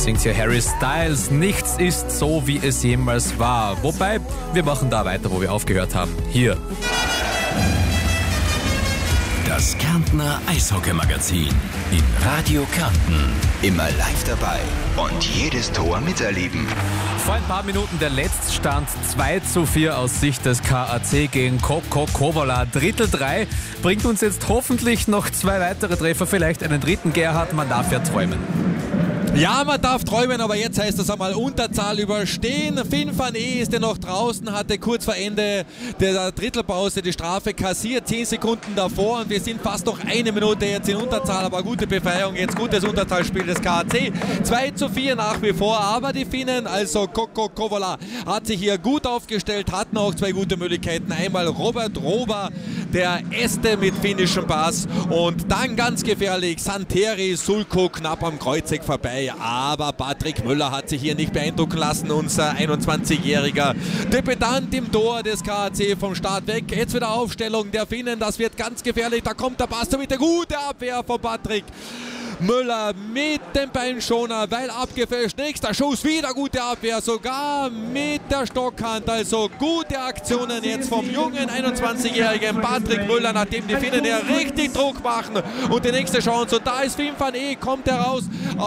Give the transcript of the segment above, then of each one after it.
singt hier Harry Styles. Nichts ist so, wie es jemals war. Wobei, wir machen da weiter, wo wir aufgehört haben. Hier. Das Kärntner Eishockey-Magazin in Radio Kärnten. Immer live dabei und jedes Tor miterleben. Vor ein paar Minuten der Letztstand 2:4 aus Sicht des KAC gegen KOKO Kouvola. Drittel 3 bringt uns jetzt hoffentlich noch 2 weitere Treffer, vielleicht einen dritten. Gerhard, man darf ja träumen. Ja, man darf träumen, aber jetzt heißt es einmal Unterzahl überstehen. Finn van E ist ja noch draußen, hatte kurz vor Ende der Drittelpause die Strafe kassiert, 10 Sekunden davor und wir sind fast noch eine Minute jetzt in Unterzahl, aber gute Befreiung, jetzt gutes Unterzahlspiel des KAC. 2:4 nach wie vor, aber die Finnen, also KOKO Kouvola, hat sich hier gut aufgestellt, hatten auch 2 gute Möglichkeiten. Einmal Robert Roba, der Este mit finnischem Pass und dann ganz gefährlich Santeri Sulko knapp am Kreuzeck vorbei. Aber Patrick Müller hat sich hier nicht beeindrucken lassen, unser 21-jähriger Debütant im Tor des KAC vom Start weg. Jetzt wieder Aufstellung der Finnen, das wird ganz gefährlich, da kommt der Pass mit der gute Abwehr von Patrick Müller mit dem Beinschoner, weil abgefälscht. Nächster Schuss, wieder gute Abwehr, sogar mit der Stockhand. Also gute Aktionen jetzt vom jungen 21-jährigen Patrick Müller, nachdem die Finnen ja richtig Druck machen. Und die nächste Chance, und da ist Finn van E, kommt heraus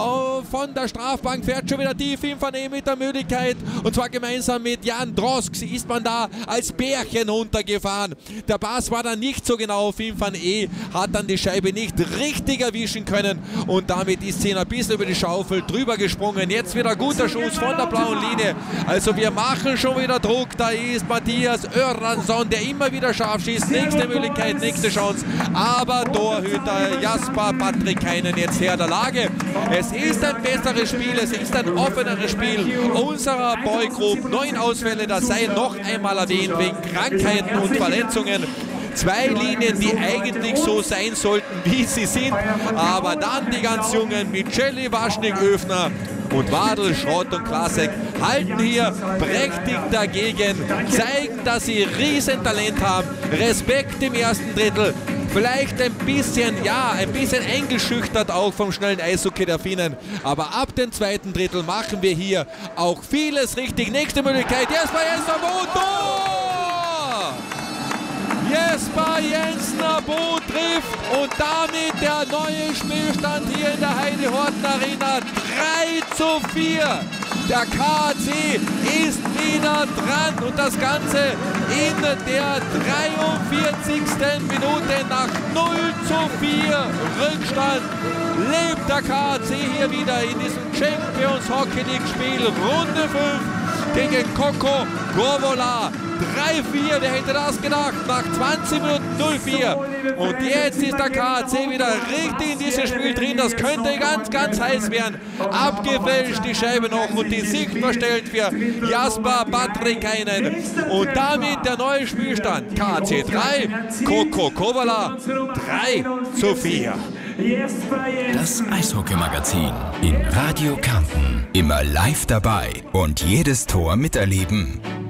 von der Strafbank, fährt schon wieder tief. Finn van E mit der Möglichkeit, und zwar gemeinsam mit Jan Drosk ist man da als Bärchen runtergefahren. Der Pass war dann nicht so genau, Finn van E hat dann die Scheibe nicht richtig erwischen können. Und damit ist sie ein bisschen über die Schaufel drüber gesprungen. Jetzt wieder guter Schuss von der blauen Linie. Also wir machen schon wieder Druck. Da ist Matthias Öransson, der immer wieder scharf schießt. Nächste Möglichkeit, nächste Chance. Aber Torhüter Jasper Patrikainen jetzt her der Lage. Es ist ein besseres Spiel, es ist ein offeneres Spiel unserer Boygroup. 9 Ausfälle, das sei noch einmal erwähnt, wegen Krankheiten und Verletzungen. 2 Linien, die eigentlich so sein sollten, wie sie sind. Aber dann die ganz Jungen mit Jelly, Waschnik, Öfner und Wadl, Schrott und Klasek halten hier prächtig dagegen, zeigen, dass sie Riesentalent haben. Respekt im ersten Drittel. Vielleicht ein bisschen eingeschüchtert auch vom schnellen Eishockey der Finnen. Aber ab dem zweiten Drittel machen wir hier auch vieles richtig. Nächste Möglichkeit, Jesper Jensen, Tor! Jesper Jensen-Abo trifft und damit der neue Spielstand hier in der Heidi-Horten Arena 3:4. Der KAC ist wieder dran und das Ganze in der 43. Minute nach 0:4 Rückstand. Lebt der KAC hier wieder in diesem Champions Hockey League Spiel Runde 5 gegen KOKO Kouvola. 3:4, wer hätte das gedacht? Nach 20 Minuten 0:4. Und jetzt ist der KAC wieder richtig in dieses Spiel drin. Das könnte ganz, ganz heiß werden. Abgefälscht die Scheibe noch und die Sicht verstellt für Jasper Patrikainen. Und damit der neue Spielstand. KAC 3, KOKO Kouvola 3:4. Das Eishockey-Magazin in Radio Kärnten. Immer live dabei und jedes Tor miterleben.